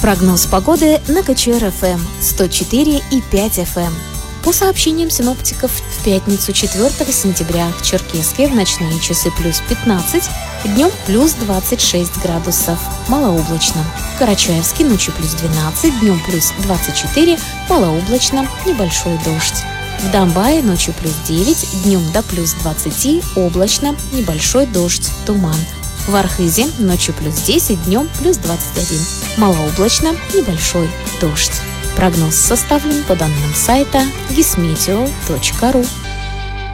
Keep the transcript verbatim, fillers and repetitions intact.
Прогноз погоды на КЧР-ФМ сто четыре и пять эф эм. По сообщениям синоптиков, в пятницу четвёртого сентября в Черкесске в ночные часы плюс пятнадцать, днем плюс двадцать шесть градусов, малооблачно. В Карачаевске ночью плюс двенадцать, днем плюс двадцать четыре, малооблачно, небольшой дождь. В Домбае ночью плюс девять, днем до плюс двадцать, облачно, небольшой дождь, туман. В Архизе ночью плюс десять, днем плюс двадцать один, малооблачно, небольшой дождь. Прогноз составлен по данным сайта гисметео точка ру.